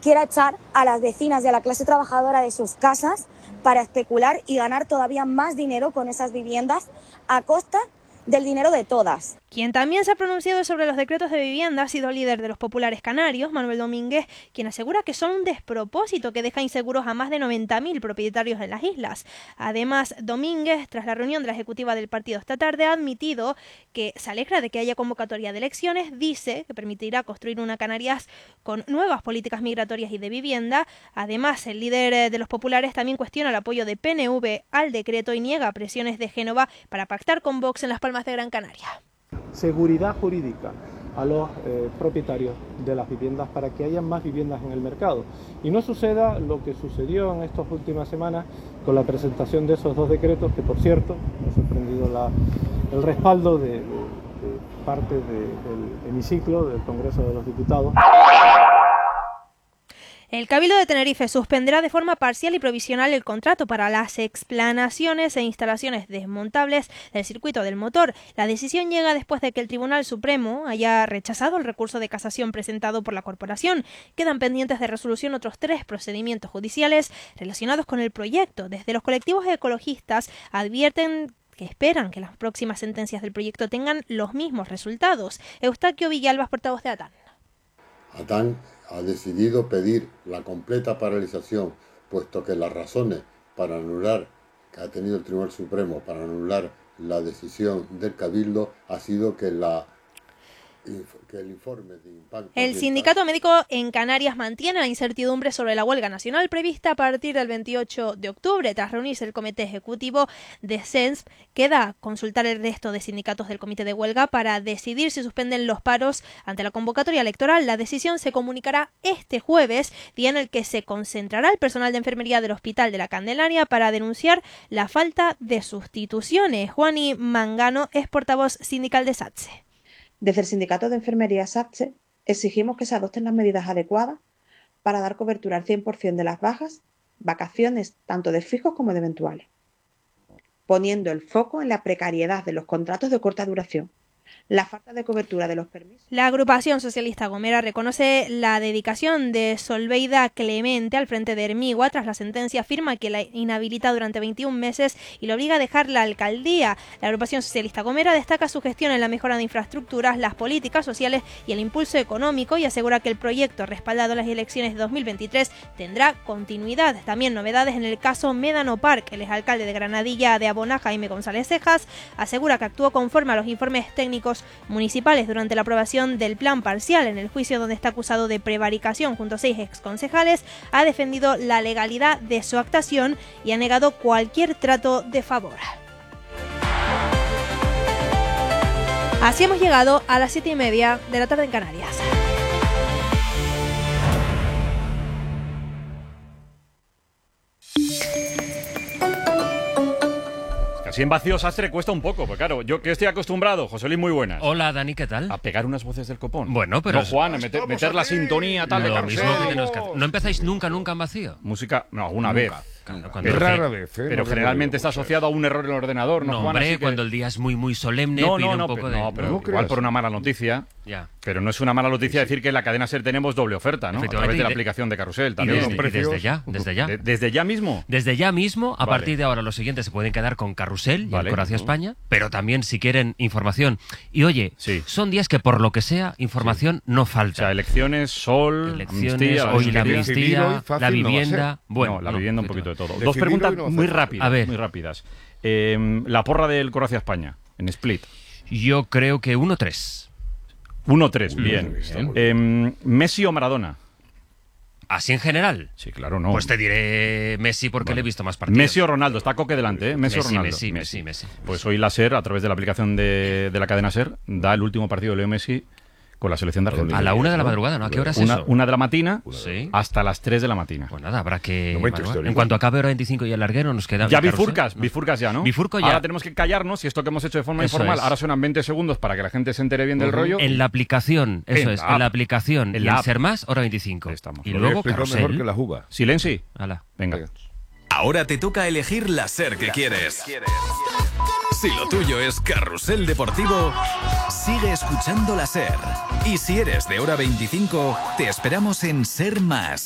quiera echar a las vecinas y a la clase trabajadora de sus casas para especular y ganar todavía más dinero con esas viviendas a costa del dinero de todas. Quien también se ha pronunciado sobre los decretos de vivienda ha sido el líder de los populares canarios, Manuel Domínguez, quien asegura que son un despropósito que deja inseguros a más de 90.000 propietarios en las islas. Además, Domínguez, tras la reunión de la ejecutiva del partido esta tarde, ha admitido que se alegra de que haya convocatoria de elecciones, dice que permitirá construir una Canarias con nuevas políticas migratorias y de vivienda. Además, el líder de los populares también cuestiona el apoyo de PNV al decreto y niega presiones de Génova para pactar con Vox en Las Palmas de Gran Canaria. Seguridad jurídica a los propietarios de las viviendas para que haya más viviendas en el mercado y no suceda lo que sucedió en estas últimas semanas con la presentación de esos dos decretos que, por cierto, ha sorprendido el respaldo de parte del hemiciclo del Congreso de los Diputados. El Cabildo de Tenerife suspenderá de forma parcial y provisional el contrato para las explanaciones e instalaciones desmontables del circuito del motor. La decisión llega después de que el Tribunal Supremo haya rechazado el recurso de casación presentado por la corporación. Quedan pendientes de resolución otros 3 procedimientos judiciales relacionados con el proyecto. Desde los colectivos ecologistas advierten que esperan que las próximas sentencias del proyecto tengan los mismos resultados. Eustaquio Villalba, portavoz de ATAN. ATAN ha decidido pedir la completa paralización, puesto que las razones para anular, que ha tenido el Tribunal Supremo para anular la decisión del Cabildo, ha sido que el informe de impacto... El sindicato médico en Canarias mantiene la incertidumbre sobre la huelga nacional prevista a partir del 28 de octubre. Tras reunirse el comité ejecutivo de CENSP, queda consultar el resto de sindicatos del comité de huelga para decidir si suspenden los paros ante la convocatoria electoral. La decisión se comunicará este jueves, día en el que se concentrará el personal de enfermería del Hospital de la Candelaria para denunciar la falta de sustituciones. Juani Mangano es portavoz sindical de SATSE. Desde el Sindicato de Enfermería SATSE exigimos que se adopten las medidas adecuadas para dar cobertura al 100% de las bajas, vacaciones tanto de fijos como de eventuales, poniendo el foco en la precariedad de los contratos de corta duración, la falta de cobertura de los permisos. La agrupación socialista Gomera reconoce la dedicación de Solveida Clemente al frente de Hermigua. Tras la sentencia afirma que la inhabilita durante 21 meses y le obliga a dejar la alcaldía. La agrupación socialista Gomera destaca su gestión en la mejora de infraestructuras, las políticas sociales y el impulso económico y asegura que el proyecto respaldado en las elecciones de 2023 tendrá continuidad. También novedades en el caso Médano Park. El exalcalde de Granadilla de Abona, Jaime González Cejas, asegura que actuó conforme a los informes técnicos municipales durante la aprobación del plan parcial. En el juicio donde está acusado de prevaricación junto a 6 exconcejales, ha defendido la legalidad de su actuación y ha negado cualquier trato de favor. Así hemos llegado a las 7:30 de la tarde en Canarias. Así en vacío sastre cuesta un poco, porque claro, yo que estoy acostumbrado, José Luis, muy buenas. Hola, Dani, ¿qué tal? A pegar unas voces del copón. Bueno, pero... No, Juan, a meter la sintonía tal de Carrusel. ¿No empezáis nunca en vacío? Música, no, alguna vez. Rara vez, pero generalmente está asociado a un error en el ordenador, ¿no, Juan? Hombre, cuando el día es muy solemne, pide un poco de... No, pero igual por una mala noticia. Ya. Pero no es una mala noticia decir que en la cadena SER tenemos doble oferta, ¿no? A través de la aplicación de Carrusel también. Y desde ya. ¿Desde ya mismo? Desde ya mismo, a partir de ahora los siguientes se pueden quedar con Carrusel y el Corazón España, pero también si quieren información. Y oye, son días que por lo que sea, información no falta. O sea, elecciones, sol, amnistía, hoy la amnistía, la vivienda... Bueno, la vivienda un poquito de todo. Dos preguntas muy rápidas. A ver. Muy rápidas. La porra del Corazón España, en Split. Yo creo que 1-3. 1-3, bien. ¿Messi o Maradona? ¿Así en general? Sí, claro, no. Pues te diré Messi porque le he visto más partidos. Messi o Ronaldo, está Coque delante, ¿eh? Messi o Ronaldo. Messi. Pues hoy la SER, a través de la aplicación de la cadena SER, da el último partido de Leo Messi con la selección de Argentina. A la 1 de la madrugada, ¿no? ¿A qué hora es eso? 1 de la mañana hasta las 3 de la mañana. Pues nada, habrá que... En cuanto acabe hora 25 y el larguero nos queda... Ya bifurcas ya, ¿no? Bifurco ya. Ahora tenemos que callarnos y esto que hemos hecho de forma informal. Ahora suenan 20 segundos para que la gente se entere bien del rollo. En la aplicación, eso es, en la aplicación. Y en Ser Más, hora 25. Estamos. Y luego Carrusel. Mejor que la juga. Silenci. Hala. Venga. Ahora te toca elegir la SER que quieres. Si lo tuyo es Carrusel Deportivo, sigue escuchando la SER. Y si eres de hora 25, te esperamos en Ser Más.